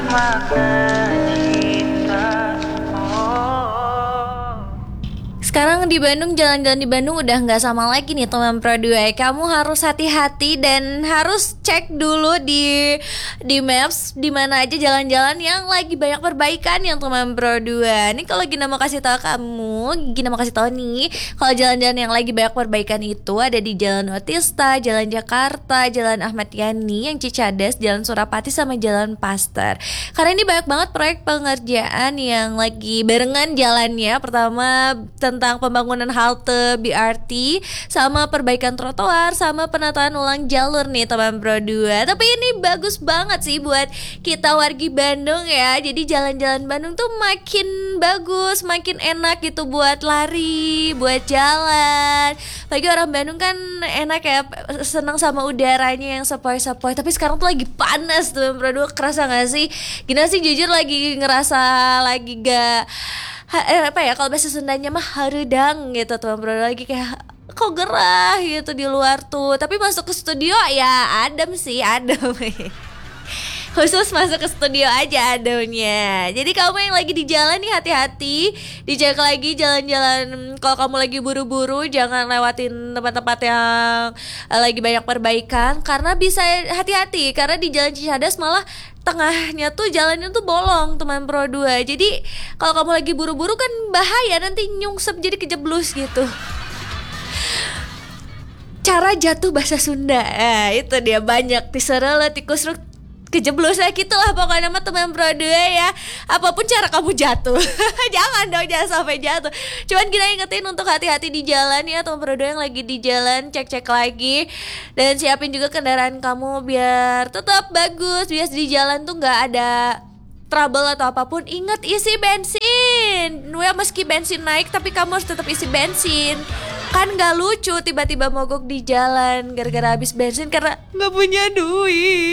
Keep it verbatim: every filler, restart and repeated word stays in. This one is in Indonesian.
Sekarang di Bandung, jalan-jalan di Bandung udah nggak sama lagi nih teman Pro dua. Kamu harus hati-hati dan harus cek dulu di di Maps di mana aja jalan-jalan yang lagi banyak perbaikan yang teman Pro dua. Nih kalau Gina mau kasih tahu kamu, Gina mau kasih tahu nih, kalau jalan-jalan yang lagi banyak perbaikan itu ada di Jalan Otista, Jalan Jakarta, Jalan Ahmad Yani, yang Cicadas, Jalan Surapati sama Jalan Pasteur. Karena ini banyak banget proyek pengerjaan yang lagi barengan jalannya. Pertama tentang pembangunan halte B R T, sama perbaikan trotoar, sama penataan ulang jalur nih teman Pro dua. Tapi ini bagus banget sih buat kita wargi Bandung ya. Jadi jalan-jalan Bandung tuh makin bagus, makin enak gitu buat lari, buat jalan. Lagi orang Bandung kan enak ya, senang sama udaranya yang sepoi-sepoi. Tapi sekarang tuh lagi panas teman Pro dua, kerasa gak sih? Gina sih jujur lagi ngerasa lagi gak Ha, eh, apa ya kalau bahasa Sundanya mah harudang gitu tuh bro, lagi kayak kok gerah gitu di luar tuh, tapi masuk ke studio ya adem sih, adem. Khusus masuk ke studio aja ademnya. Jadi kamu yang lagi di jalan nih hati-hati, dicek lagi jalan-jalan. Kalau kamu lagi buru-buru jangan lewatin tempat-tempat yang eh, lagi banyak perbaikan, karena bisa hati-hati karena di Jalan Cicadas malah tengahnya tuh jalannya tuh bolong teman Pro dua. Jadi kalau kamu lagi buru-buru kan bahaya, nanti nyungsep jadi kejeblus gitu. Cara jatuh bahasa Sunda, nah, itu dia banyak tiserele tikus ruk kejeblus lah gitulah pokoknya nama teman Pro dua ya. Apapun cara kamu jatuh jangan dong, jangan sampai jatuh. Cuman kita ingetin untuk hati-hati di jalan ya teman Pro dua yang lagi di jalan, cek-cek lagi dan siapin juga kendaraan kamu biar tetap bagus, biar di jalan tuh nggak ada trouble atau apapun. Ingat isi bensin. Ya meski bensin naik tapi kamu harus tetap isi bensin. Kan gak lucu tiba-tiba mogok di jalan gara-gara habis bensin karena gak punya duit.